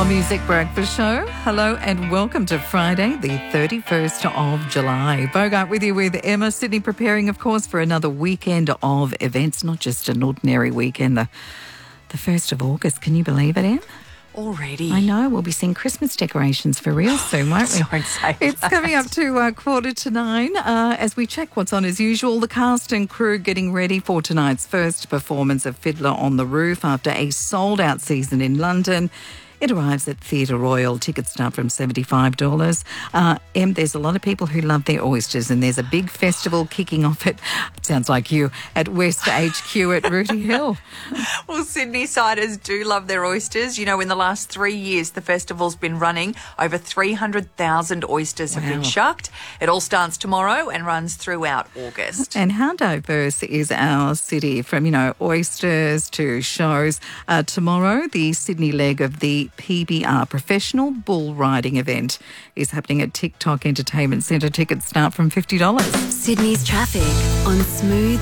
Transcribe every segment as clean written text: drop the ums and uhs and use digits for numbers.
More Music Breakfast Show. Hello and welcome to Friday, the 31st of July. Bogart with you with Emma. Sydney preparing, of course, for another weekend of events, not just an ordinary weekend. The 1st of August, can you believe it, Em? Already. I know. We'll be seeing Christmas decorations for real soon, won't we? So excited. It's coming up to 8:45 as we check what's on as usual. The cast and crew getting ready for tonight's first performance of Fiddler on the Roof after a sold-out season in London. It arrives at Theatre Royal. Tickets start from $75. There's a lot of people who love their oysters, and there's a big festival kicking off it sounds like you, at West HQ at Rooty Hill. Well, Sydney siders do love their oysters. You know, in the last 3 years, the festival's been running. Over 300,000 oysters have been shucked. It all starts tomorrow and runs throughout August. And how diverse is our city from, oysters to shows. Tomorrow, the Sydney leg of the PBR Professional Bull Riding event is happening at TikTok Entertainment Centre. Tickets start from $50. Sydney's traffic on Smooth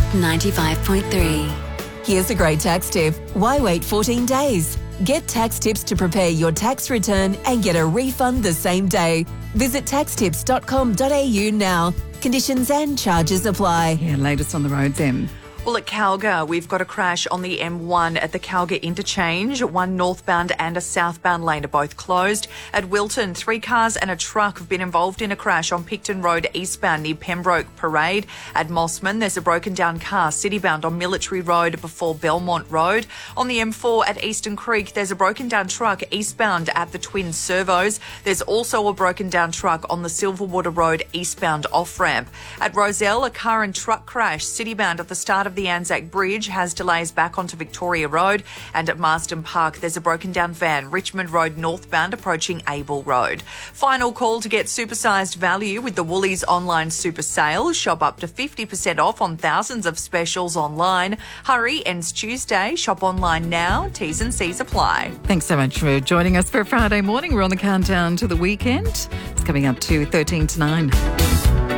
95.3. Here's a great tax tip. Why wait 14 days? Get tax tips to prepare your tax return and get a refund the same day. Visit taxtips.com.au now. Conditions and charges apply. Yeah, latest on the roads, Em. Well, at Calgary, we've got a crash on the M1 at the Calgary interchange. One northbound and a southbound lane are both closed. At Wilton, 3 cars and a truck have been involved in a crash on Picton Road eastbound near Pembroke Parade. At Mossman, there's a broken down car citybound on Military Road before Belmont Road. On the M4 at Eastern Creek, there's a broken down truck eastbound at the Twin Servos. There's also a broken down truck on the Silverwater Road eastbound off-ramp. At Roselle, a car and truck crash citybound at the start of the Anzac Bridge has delays back onto Victoria Road, and at Marsden Park there's a broken down van Richmond Road northbound approaching Abel Road. Final call to get supersized value with the Woolies online super sale. Shop up to 50% off on thousands of specials online. Hurry, ends Tuesday. Shop online now. T's and C's apply. Thanks so much for joining us for Friday morning. We're on the countdown to the weekend. It's coming up to 8:13.